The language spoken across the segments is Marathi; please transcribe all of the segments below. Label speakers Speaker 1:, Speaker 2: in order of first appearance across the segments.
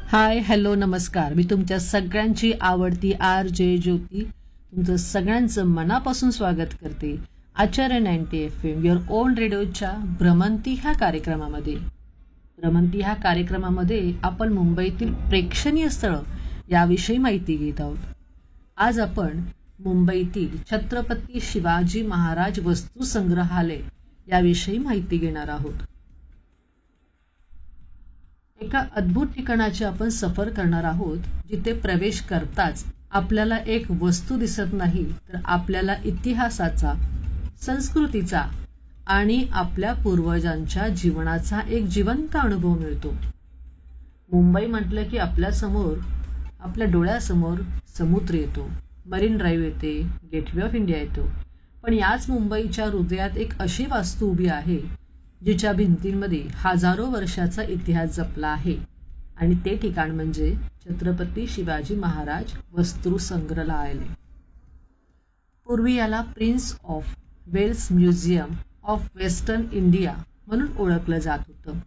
Speaker 1: हाय हॅलो नमस्कार. मी तुमच्या सगळ्यांची आवडती RJ ज्योती तुमचं सगळ्यांचं मनापासून स्वागत करते आचार्य 90 FM युअर ओन रेडिओच्या भ्रमंती ह्या कार्यक्रमामध्ये. भ्रमंती ह्या कार्यक्रमामध्ये आपण मुंबईतील प्रेक्षणीय स्थळं याविषयी माहिती घेत आहोत. आज आपण मुंबईतील छत्रपती शिवाजी महाराज वस्तू संग्रहालय याविषयी माहिती घेणार आहोत. एका अद्भुत ठिकाणाची आपण सफर करणार आहोत, जिथे प्रवेश करताच आपल्याला एक वस्तू दिसत नाही, तर आपल्याला इतिहासाचा, संस्कृतीचा आणि आपल्या पूर्वजांच्या जीवनाचा एक जिवंत अनुभव मिळतो. मुंबई म्हटलं की आपल्या डोळ्यासमोर समुद्र येतो, मरीन ड्राईव्ह येते, गेटवे ऑफ इंडिया येतो. पण याच मुंबईच्या हृदयात एक अशी वास्तू उभी आहे जिच्या भिंतींमध्ये हजारो वर्षाचा इतिहास जपला आहे, आणि ते ठिकाण म्हणजे छत्रपती शिवाजी महाराज वस्तू संग्रहालय. पूर्वी याला prince of Wales museum of western India म्हणून ओळखलं जात होतं.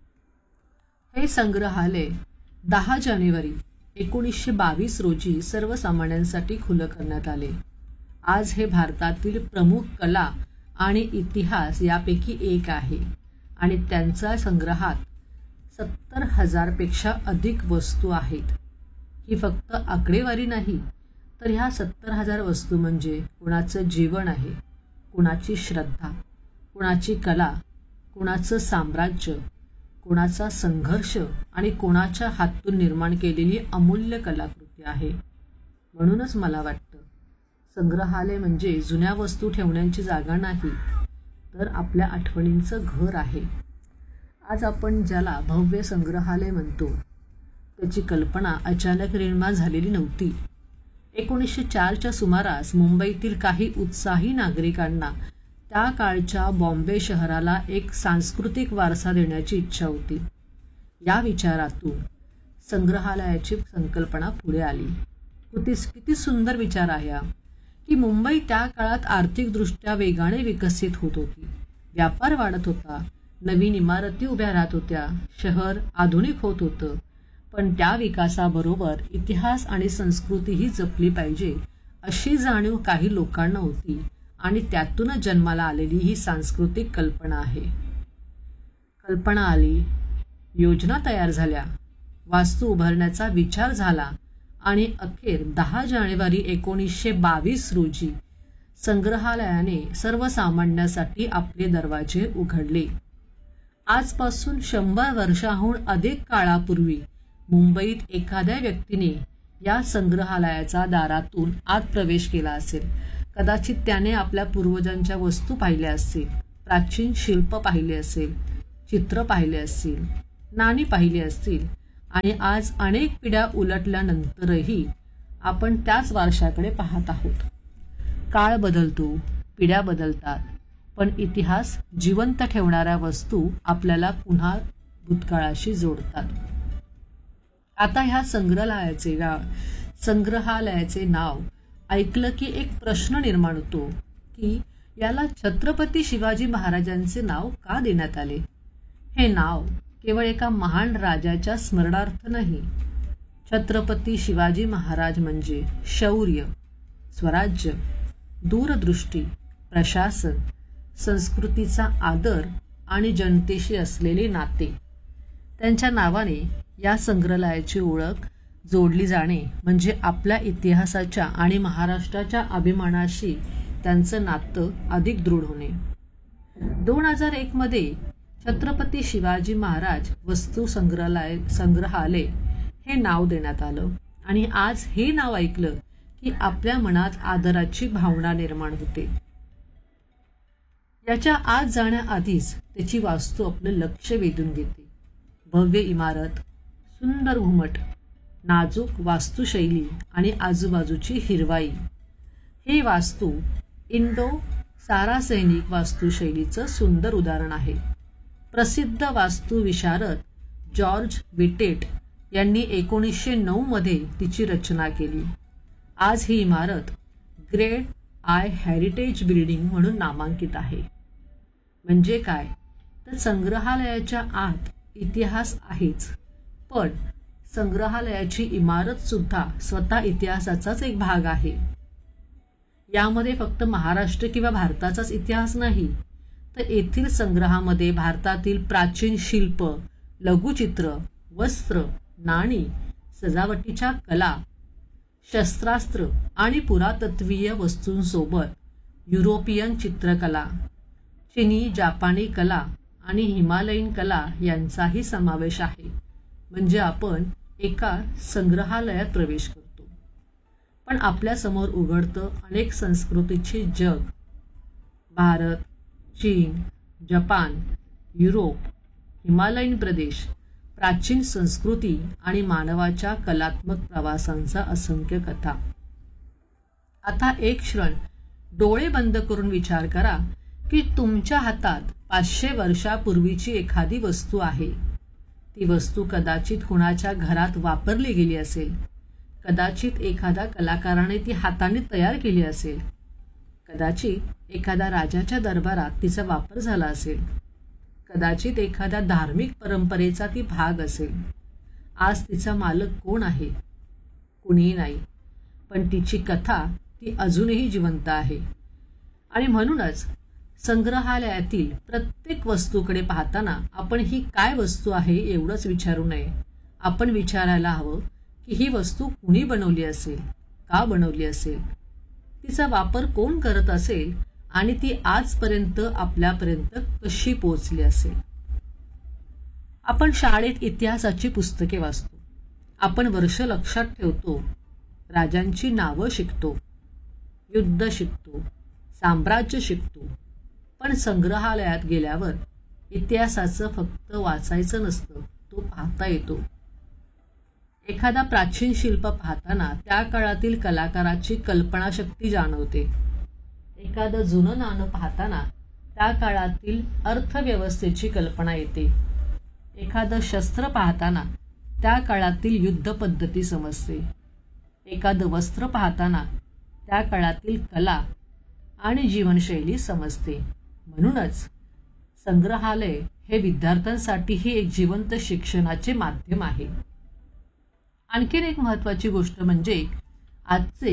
Speaker 1: हे संग्रहालय 10 जानेवारी 1922 रोजी सर्वसामान्यांसाठी खुलं करण्यात आले. आज हे भारतातील प्रमुख कला आणि इतिहास यापैकी एक आहे, आणि त्यांच्या संग्रहात 70,000 पेक्षा अधिक वस्तू आहेत. ही फक्त आकडेवारी नाही, तर ह्या 70,000 वस्तू म्हणजे कुणाचं जीवन आहे, कुणाची श्रद्धा, कुणाची कला, कुणाचं साम्राज्य, कुणाचा संघर्ष आणि कुणाच्या हातून निर्माण केलेली अमूल्य कलाकृती आहे. म्हणूनच मला वाटतं, संग्रहालय म्हणजे जुन्या वस्तू ठेवण्याची जागा नाही, तर आपल्या आठवणींचं घर आहे. आज आपण ज्याला भव्य संग्रहालय म्हणतो, त्याची कल्पना अचानक निर्माण झालेली नव्हती. 1904च्या सुमारास मुंबईतील काही उत्साही नागरिकांना त्या काळच्या बॉम्बे शहराला एक सांस्कृतिक वारसा देण्याची इच्छा होती. या विचारातून संग्रहालयाची संकल्पना पुढे आली. किती सुंदर विचार आहे हा, की मुंबई त्या काळात आर्थिकदृष्ट्या वेगाने विकसित होत होती, व्यापार वाढत होता, नवीन इमारती उभ्या राहत होत्या, शहर आधुनिक होत होतं. पण त्या विकासाबरोबर इतिहास आणि संस्कृतीही जपली पाहिजे अशी जाणीव काही लोकांना होती, आणि त्यातूनच जन्माला आलेली ही सांस्कृतिक कल्पना आहे. कल्पना आली, योजना तयार झाल्या, वास्तू उभारण्याचा विचार झाला, आणि अखेर 10 जानेवारी 1922 रोजी संग्रहालयाने सर्वसामान्यांसाठी आपले दरवाजे उघडले. आजपासून 100 वर्षाहून अधिक काळापूर्वी मुंबईत एखाद्या व्यक्तीने या संग्रहालयाच्या दारातून आत प्रवेश केला असेल. कदाचित त्याने आपल्या पूर्वजांच्या वस्तू पाहिल्या असतील, प्राचीन शिल्प पाहिले असेल, चित्र पाहिले असतील, नाणी पाहिली असतील, आणि आज अनेक पिढ्या उलटल्यानंतरही आपण त्याच वारशाकडे पाहत आहोत. काळ बदलतो, पिढ्या बदलतात, पण इतिहास जिवंत ठेवणाऱ्या वस्तू आपल्याला पुन्हा भूतकाळाशी जोडतात. आता ह्या संग्रहालयाचे नाव ऐकलं की एक प्रश्न निर्माण होतो, की याला छत्रपती शिवाजी महाराजांचे नाव का देण्यात आले. हे नाव केवळ एका महान राजाच्या स्मरणार्थ नाही. छत्रपती शिवाजी महाराज म्हणजे शौर्य, स्वराज्य, दूरदृष्टी, प्रशासन, संस्कृतीचा आदर आणि जनतेशी असलेले नाते. त्यांच्या नावाने या संग्रहालयाची ओळख जोडली जाणे म्हणजे आपल्या इतिहासाच्या आणि महाराष्ट्राच्या अभिमानाशी त्यांचं नातं अधिक दृढ होणे. 2001 मध्ये छत्रपती शिवाजी महाराज वस्तू संग्रहालय हे नाव देण्यात आलं, आणि आज हे नाव ऐकलं की आपल्या मनात आदराची भावना निर्माण होते. याच्या आत जाण्याआधीच त्याची वास्तू आपलं लक्ष वेधून घेते. भव्य इमारत, सुंदर घुमट, नाजूक वास्तुशैली आणि आजूबाजूची हिरवाई. हे वास्तू इंडो सारासैनिक वास्तुशैलीचं सुंदर उदाहरण आहे. प्रसिद्ध वास्तुविशारद जॉर्ज विटेट यांनी 1909 मध्ये तिची रचना केली. आज ही इमारत ग्रेड आय हेरिटेज बिल्डिंग म्हणून नामांकित आहे. म्हणजे काय, तर संग्रहालयाच्या आत इतिहास आहेच, पण संग्रहालयाची इमारत सुद्धा स्वतः इतिहासाचाच एक भाग आहे. यामध्ये फक्त महाराष्ट्र किंवा भारताचाच इतिहास नाही, तर येथील संग्रहामध्ये भारतातील प्राचीन शिल्प, लघुचित्र, वस्त्र, नाणी, सजावटीच्या कला, शस्त्रास्त्र आणि पुरातत्वीय वस्तूंसोबत युरोपियन चित्रकला, चिनी, जापानी कला आणि हिमालयीन कला यांचाही समावेश आहे. म्हणजे आपण एका संग्रहालयात प्रवेश करतो. पण आपल्यासमोर उघडतं अनेक संस्कृतीचे जग. भारत, चीन, जपान, युरोप, हिमालयीन प्रदेश, प्राचीन संस्कृती आणि मानवाच्या कलात्मक प्रवासांचा असंख्य कथा. आता एक क्षण डोळे बंद करून विचार करा की तुमच्या हातात 500 वर्षापूर्वीची एखादी वस्तू आहे. ती वस्तू कदाचित कुणाच्या घरात वापरली गेली असेल, कदाचित एखाद्या कलाकाराने ती हाताने तयार केली असेल, कदाचित एखाद्या राजाच्या दरबारात तिचा वापर झाला असेल, कदाचित एखाद्या धार्मिक परंपरेचा ती भाग असेल. आज तिचा मालक कोण आहे? कुणीही नाही, पण तिची कथा ती अजूनही जिवंत आहे. आणि म्हणूनच संग्रहालयातील प्रत्येक वस्तूकडे पाहताना आपण ही काय वस्तू आहे एवढंच विचारू नये. आपण विचारायला हवं की ही वस्तू कुणी बनवली असेल, का बनवली असेल, तिचा वापर कोण करत असेल आणि ती आजपर्यंत आपल्यापर्यंत कशी पोहोचली असेल. आपण शाळेत इतिहासाची पुस्तके वाचतो, आपण वर्ष लक्षात ठेवतो, राजांची नावं शिकतो, युद्ध शिकतो, साम्राज्य शिकतो. पण संग्रहालयात गेल्यावर इतिहासाचं फक्त वाचायचं नसतं, तो पाहता येतो. एखादा प्राचीन शिल्प पाहताना त्या काळातील कलाकाराची कल्पनाशक्ती जाणवते. एखादं जुनं नाणं पाहताना त्या काळातील अर्थव्यवस्थेची कल्पना येते. एखादं शस्त्र पाहताना त्या काळातील युद्ध पद्धती समजते. एखादं वस्त्र पाहताना त्या काळातील कला आणि जीवनशैली समजते. म्हणूनच संग्रहालय हे विद्यार्थ्यांसाठीही एक जिवंत शिक्षणाचे माध्यम आहे. आणखीन एक महत्त्वाची गोष्ट म्हणजे आजचे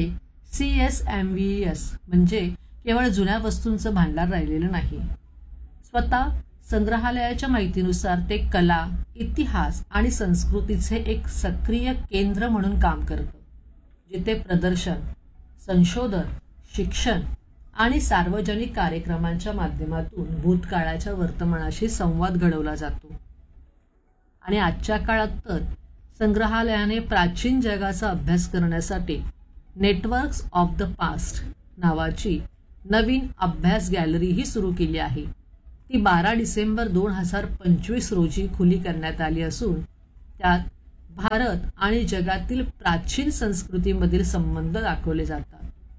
Speaker 1: CSMVS म्हणजे केवळ जुन्या वस्तूंचं भांडार राहिलेलं नाही. स्वतः संग्रहालयाच्या माहितीनुसार ते कला, इतिहास आणि संस्कृतीचे एक सक्रिय केंद्र म्हणून काम करतं, जिथे प्रदर्शन, संशोधन, शिक्षण आणि सार्वजनिक कार्यक्रमांच्या माध्यमातून भूतकाळाच्या वर्तमानाशी संवाद घडवला जातो. आणि आजच्या काळात तर संग्रहालयाने प्राचीन जगाचा अभ्यास करण्यासाठी नेटवर्क्स ऑफ द पास्ट नावाची नवीन अभ्यास गॅलरीही सुरू केली आहे. ती 12 डिसेंबर 2025 रोजी खुली करण्यात आली असून त्यात भारत आणि जगातील प्राचीन संस्कृतीमधील संबंध दाखवले जातात.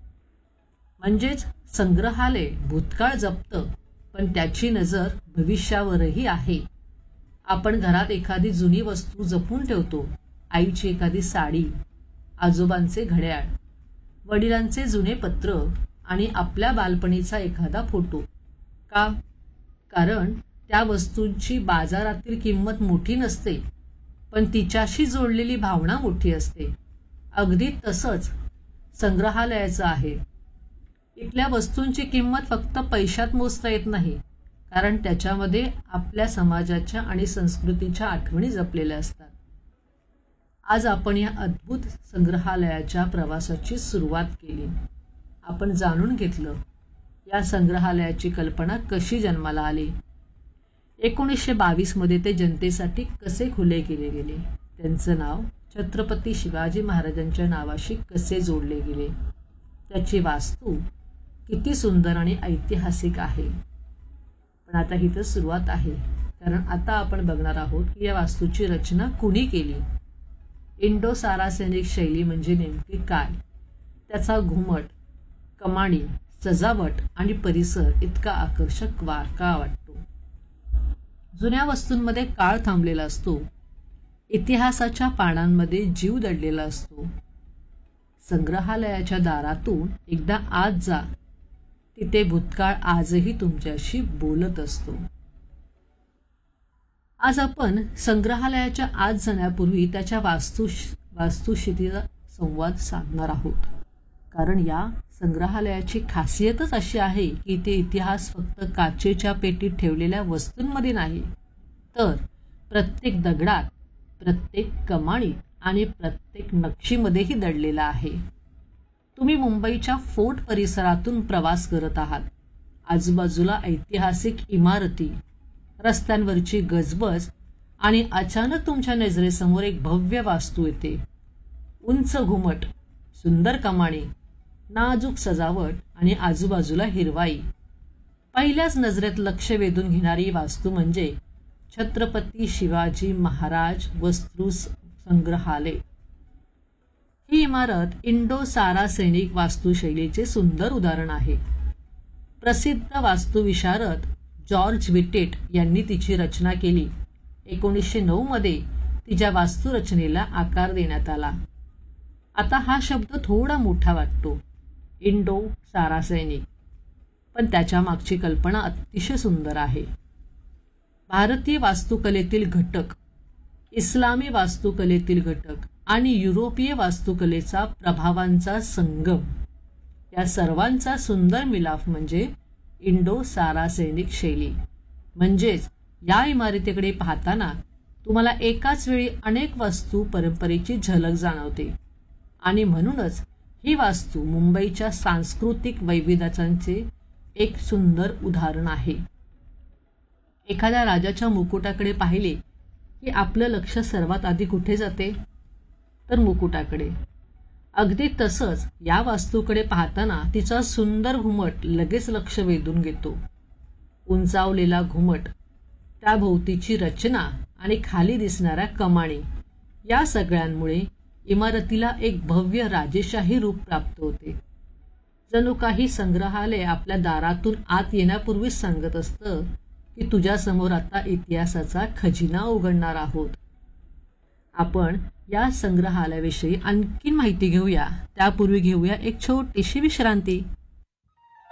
Speaker 1: म्हणजेच संग्रहालय भूतकाळ जपतं, पण त्याची नजर भविष्यावरही आहे. आपण घरात एखादी जुनी वस्तू जपून ठेवतो, आईची एखादी साडी, आजोबांचे घड्याळ, वडिलांचे जुने पत्र आणि आपल्या बालपणीचा एखादा फोटो. का? कारण त्या वस्तूंची बाजारातील किंमत मोठी नसते, पण तिच्याशी जोडलेली भावना मोठी असते. अगदी तसंच संग्रहालयाचं आहे. इथल्या वस्तूंची किंमत फक्त पैशात मोजता येत नाही, कारण त्याच्यामध्ये आपल्या समाजाच्या आणि संस्कृतीच्या आठवणी जपलेल्या असतात. आज आपण या अद्भुत संग्रहालयाच्या प्रवासाची सुरुवात केली. आपण जाणून घेतलं या संग्रहालयाची कल्पना कशी जन्माला आली, 1922 मध्ये ते जनतेसाठी कसे खुले केले गेले, त्यांचं नाव छत्रपती शिवाजी महाराजांच्या नावाशी कसे जोडले गेले, त्याची वास्तू किती सुंदर आणि ऐतिहासिक आहे. पण आता ही तर सुरुवात आहे, कारण आता आपण बघणार आहोत की या वास्तूची रचना कुणी केली. इंडो सारासेनिक शैली म्हणजे नेमकी काय, त्याचा घुमट, कमानी, सजावट आणि परिसर इतका आकर्षक का वाटतो. जुन्या वस्तूंमध्ये काळ थांबलेला असतो, इतिहासाच्या पानांमध्ये जीव दडलेला असतो. संग्रहालयाच्या दारातून एकदा आत जा, तिथे भूतकाळ आजही तुमच्याशी बोलत असतो. आज आपण संग्रहालयाच्या आत जाण्यापूर्वी त्याच्या वास्तुस्थितीचा संवाद साधणार आहोत. कारण या संग्रहालयाची खासियतच अशी आहे की ते इतिहास फक्त काचेच्या पेटीत ठेवलेल्या वस्तूंमध्ये नाही, तर प्रत्येक दगडात, प्रत्येक कमाणीत आणि प्रत्येक नक्षीमध्येही दडलेला आहे. तुम्ही मुंबईच्या फोर्ट परिसरातून प्रवास करत आहात. आजूबाजूला ऐतिहासिक इमारती, रस्त्यांवरची गजबज आणि अचानक तुमच्या नजरेसमोर एक भव्य वास्तू येते. उंच घुमट, सुंदर कमाणी, नाजूक सजावट आणि आजूबाजूला हिरवाई. पहिल्याच नजरेत लक्ष वेधून घेणारी वास्तू म्हणजे छत्रपती शिवाजी महाराज वस्तू संग्रहालय. ही इमारत इंडो सारा सैनिक वास्तुशैलीचे सुंदर उदाहरण आहे. प्रसिद्ध वास्तुविशारद जॉर्ज विटेट यांनी तिची रचना केली. 1909 मध्ये तिच्या वास्तुरचनेला आकार देण्यात आला. आता हा शब्द थोडा मोठा वाटतो, इंडो सारा सैनिक, पण त्याच्या मागची कल्पना अतिशय सुंदर आहे. भारतीय वास्तुकलेतील घटक, इस्लामी वास्तुकलेतील घटक आणि युरोपीय वास्तुकलेचा प्रभावांचा संगम, या सर्वांचा सुंदर मिलाफ म्हणजे इंडो सारा सैनिक शैली. म्हणजेच या इमारतीकडे पाहताना तुम्हाला एकाच वेळी अनेक वास्तू परंपरेची झलक जाणवते. आणि म्हणूनच ही वास्तू मुंबईच्या सांस्कृतिक वैविध्याचे एक सुंदर उदाहरण आहे. एखाद्या राजाच्या मुकुटाकडे पाहिले की आपलं लक्ष सर्वात आधी कुठे जाते? तर मुकुटाकडे. अगदी तसंच या वास्तूकडे पाहताना तिचा सुंदर घुमट लगेच लक्ष वेधून घेतो. उंचावलेला घुमट, त्याभोवतीची रचना आणि खाली दिसणाऱ्या कमाणी, या सगळ्यांमुळे इमारतीला एक भव्य राजेशाही रूप प्राप्त होते. जणू काही संग्रहालय आपल्या दारातून आत येण्यापूर्वीच सांगत असतं की तुझ्यासमोर आता इतिहासाचा खजिना उघडणार आहोत. आपण या संग्रहालयाविषयी आणखी माहिती घेऊया. त्यापूर्वी घेऊया एक छोटीशी विश्रांती.